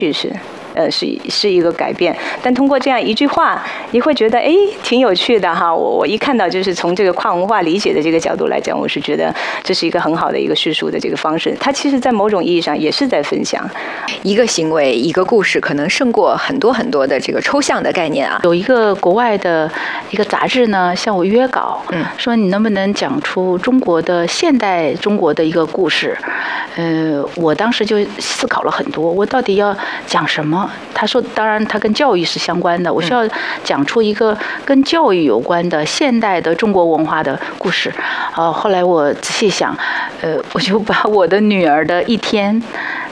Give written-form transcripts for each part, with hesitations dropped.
叙事。是一个改变，但通过这样一句话，你会觉得挺有趣的哈。我一看到就是从这个跨文化理解的这个角度来讲，我是觉得这是一个很好的一个叙述的这个方式。它其实在某种意义上也是在分享一个行为、一个故事，可能胜过很多很多的这个抽象的概念啊。 有一个国外的一个杂志呢，向我约稿，说你能不能讲出现代中国的一个故事？我当时就思考了很多，我到底要讲什么？他说，当然，它跟教育是相关的。我需要讲出一个跟教育有关的现代的中国文化的故事。后来我仔细想，我就把我的女儿的一天，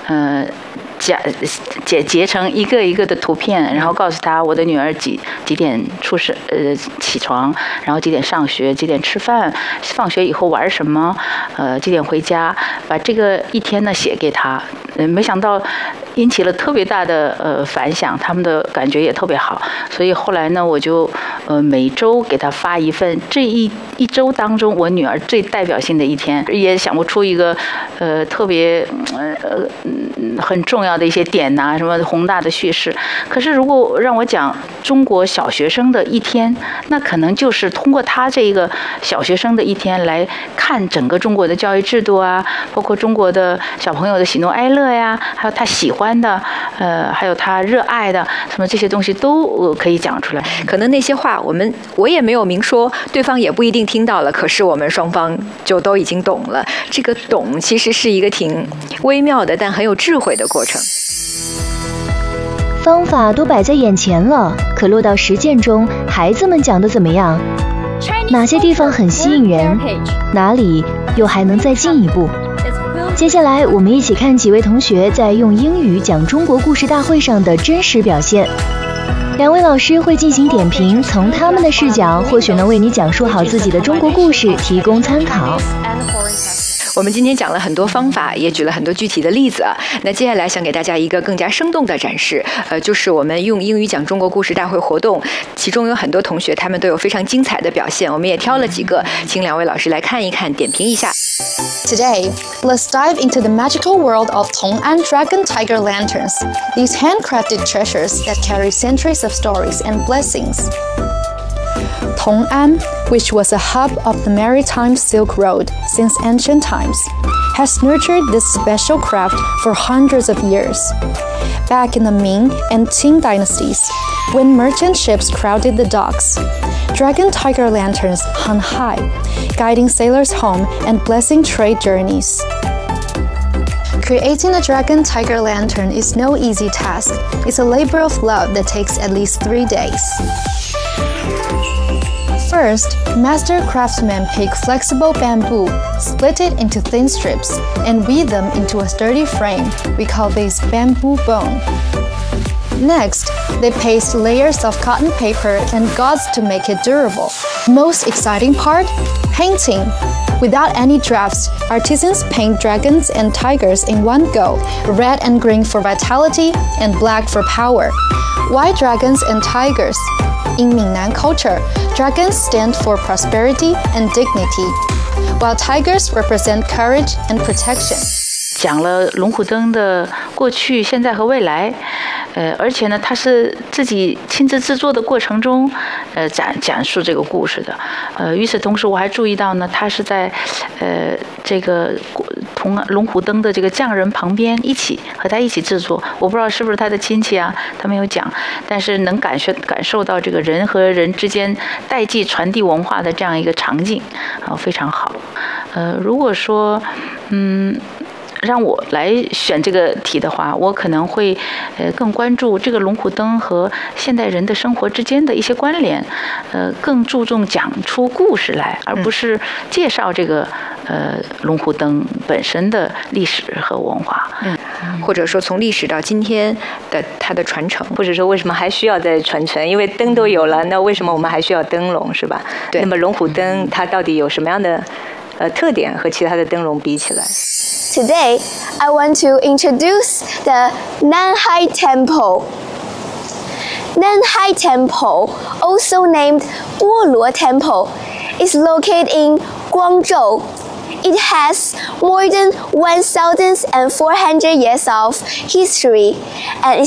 截成一个一个的图片，然后告诉他我的女儿几点起床，然后几点上学，几点吃饭，放学以后玩什么，几点回家，把这个一天呢写给他。没想到引起了特别大的反响，他们的感觉也特别好，所以后来呢，我就每周给他发一份，这一周当中我女儿最代表性的一天，也想不出一个特别很重要的一些点呐，什么宏大的叙事。可是如果让我讲中国小学生的一天，那可能就是通过他这个小学生的一天来看整个中国的教育制度啊，包括中国的小朋友的喜怒哀乐呀，还有他喜欢的，还有他热爱的，什么这些东西都可以讲出来。 可能那些话我也没有明说，对方也不一定听到了，可是我们双方就都已经懂了。这个懂其实是一个挺微妙的，但很有智慧的过程。 方法都摆在眼前了，可落到实践中，孩子们讲得怎么样？哪些地方很吸引人？哪里又还能再进一步？接下来我们一起看几位同学在用英语讲中国故事大会上的真实表现。两位老师会进行点评，从他们的视角或许能为你讲述好自己的中国故事提供参考。 我们今天讲了很多方法，也举了很多具体的例子。那接下来想给大家一个更加生动的展示，就是我们用英语讲中国故事大会活动，其中有很多同学他们都有非常精彩的表现，我们也挑了几个，请两位老师来看一看，点评一下。 Today, let's dive into the magical world of Tong'an Dragon Tiger Lanterns, these handcrafted treasures that carry centuries of stories and blessings. Tong'an, which was a hub of the maritime Silk Road since ancient times, has nurtured this special craft for hundreds of years. Back in the Ming and Qing dynasties, when merchant ships crowded the docks, Dragon Tiger Lanterns hung high, guiding sailors home and blessing trade journeys. Creating a Dragon Tiger Lantern is no easy task. It's a labor of love that takes at least 3 days. First, master craftsmen pick flexible bamboo, split it into thin strips, and weave them into a sturdy frame. We call this bamboo bone. Next, they paste layers of cotton paper and gauze to make it durable. Most exciting part? Painting. Without any drafts, artisans paint dragons and tigers in one go, red and green for vitality and black for power. Why dragons and tigers? In Minnan culture, dragons stand for prosperity and dignity, while tigers represent courage and protection. 讲了龙虎灯的过去、现在和未来，而且呢，他是自己亲自制作的过程中，讲述这个故事的。与此同时，我还注意到呢，他是在这个龙虎灯的这个匠人旁边和他一起制作。我不知道是不是他的亲戚啊，他没有讲，但是能感受到这个人和人之间代际传递文化的这样一个场景，非常好。如果说，让我来选这个题的话，我可能会更关注这个龙虎灯和现代人的生活之间的一些关联，更注重讲出故事来，而不是介绍这个龙虎灯本身的历史和文化。 或者说从历史到今天的它的传承， 或者说为什么还需要再传承？因为灯都有了，那为什么我们还需要灯笼，是吧？ 对。 那么龙虎灯它到底有什么样的特点和其他的灯笼比起来？ Today, I want to introduce the Nanhai Temple. Nanhai Temple, also named Guoluo Temple, is located in Guangzhou. It has more than 1,400 years of history and